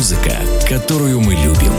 Музыка, которую мы любим.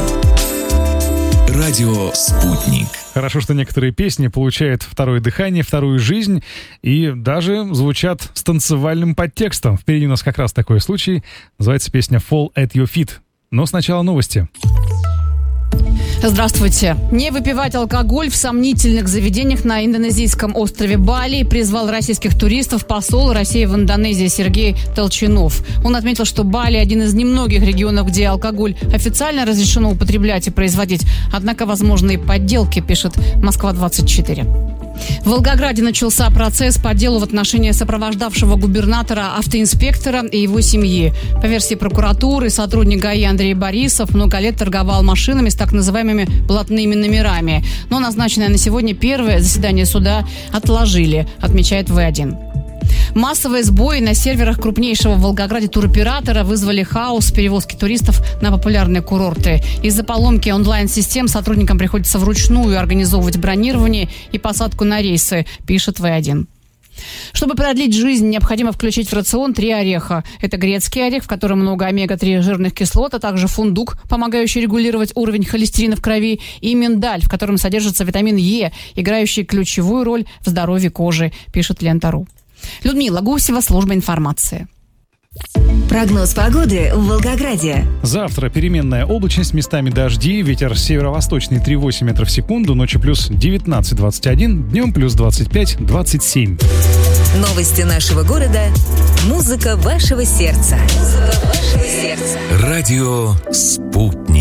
Радио «Спутник». Хорошо, что некоторые песни получают второе дыхание, вторую жизнь и даже звучат с танцевальным подтекстом. Впереди у нас как раз такой случай. Называется песня «Fall at Your Feet». Но сначала новости. Здравствуйте. Не выпивать алкоголь в сомнительных заведениях на индонезийском острове Бали призвал российских туристов посол России в Индонезии Сергей Толчинов. Он отметил, что Бали – один из немногих регионов, где алкоголь официально разрешено употреблять и производить. Однако возможны и подделки, пишет Москва-24. В Волгограде начался процесс по делу в отношении сопровождавшего губернатора автоинспектора и его семьи. По версии прокуратуры, сотрудник ГАИ Андрей Борисов много лет торговал машинами с так называемыми блатными номерами. Но назначенное на сегодня первое заседание суда отложили, отмечает В1. Массовые сбои на серверах крупнейшего в Волгограде туроператора вызвали хаос в перевозке туристов на популярные курорты. Из-за поломки онлайн-систем сотрудникам приходится вручную организовывать бронирование и посадку на рейсы, пишет В1. Чтобы продлить жизнь, необходимо включить в рацион 3 ореха. Это грецкий орех, в котором много омега-3 жирных кислот, а также фундук, помогающий регулировать уровень холестерина в крови, и миндаль, в котором содержится витамин Е, играющий ключевую роль в здоровье кожи, пишет Лента.ру. Людмила Гусева, служба информации. Прогноз погоды в Волгограде. Завтра переменная облачность, местами дожди, ветер северо-восточный 3,8 метров в секунду, ночью плюс 19-21, днем плюс 25-27. Новости нашего города. Музыка вашего сердца. Радио «Спутник».